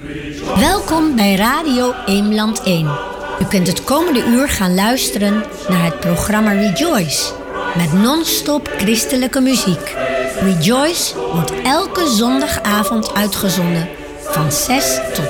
Welkom bij Radio Eemland 1. U kunt het komende uur gaan luisteren naar het programma Rejoice met non-stop christelijke muziek. Rejoice wordt elke zondagavond uitgezonden van 6 tot